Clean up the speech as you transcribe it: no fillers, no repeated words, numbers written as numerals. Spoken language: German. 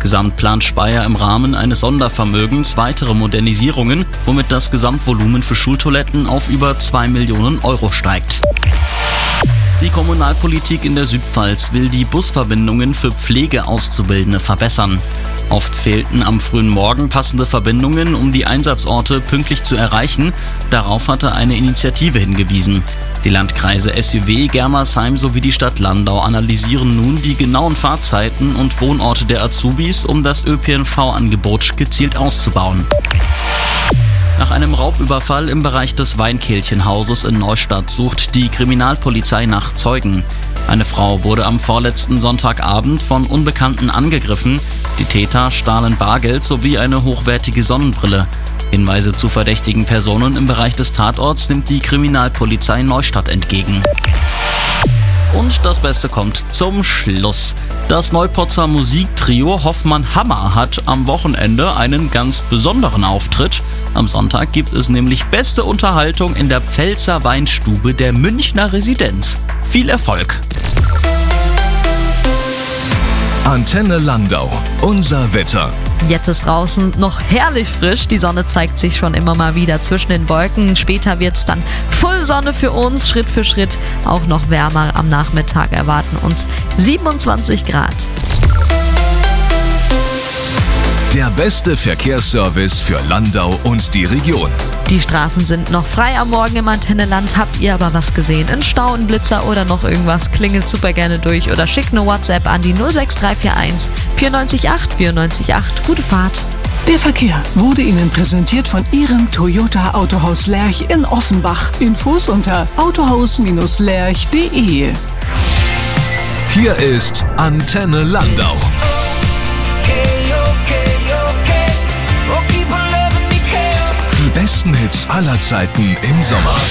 Insgesamt plant Speyer im Rahmen eines Sondervermögens weitere Modernisierungen, womit das Gesamtvolumen für Schultoiletten auf über 2 Millionen Euro steigt. Die Kommunalpolitik in der Südpfalz will die Busverbindungen für Pflegeauszubildende verbessern. Oft fehlten am frühen Morgen passende Verbindungen, um die Einsatzorte pünktlich zu erreichen. Darauf hatte eine Initiative hingewiesen. Die Landkreise SUW, Germersheim sowie die Stadt Landau analysieren nun die genauen Fahrzeiten und Wohnorte der Azubis, um das ÖPNV-Angebot gezielt auszubauen. Nach einem Raubüberfall im Bereich des Weinkehlchenhauses in Neustadt sucht die Kriminalpolizei nach Zeugen. Eine Frau wurde am vorletzten Sonntagabend von Unbekannten angegriffen. Die Täter stahlen Bargeld sowie eine hochwertige Sonnenbrille. Hinweise zu verdächtigen Personen im Bereich des Tatorts nimmt die Kriminalpolizei Neustadt entgegen. Und das Beste kommt zum Schluss. Das Neupotzer Musiktrio Hoffmann Hammer hat am Wochenende einen ganz besonderen Auftritt. Am Sonntag gibt es nämlich beste Unterhaltung in der Pfälzer Weinstube der Münchner Residenz. Viel Erfolg! Antenne Landau. Unser Wetter. Jetzt ist draußen noch herrlich frisch. Die Sonne zeigt sich schon immer mal wieder zwischen den Wolken. Später wird es dann Full Sonne für uns, Schritt für Schritt. Auch noch wärmer am Nachmittag erwarten uns 27 Grad. Der beste Verkehrsservice für Landau und die Region. Die Straßen sind noch frei am Morgen im Antenneland. Habt ihr aber was gesehen? Ein Stau, ein Blitzer oder noch irgendwas? Klingelt super gerne durch oder schickt eine WhatsApp an die 06341 94 94 Gute Fahrt. Der Verkehr wurde Ihnen präsentiert von Ihrem Toyota Autohaus Lerch in Offenbach. Infos unter autohaus-lerch.de. Hier ist Antenne Landau. Die besten Hits aller Zeiten im Sommer.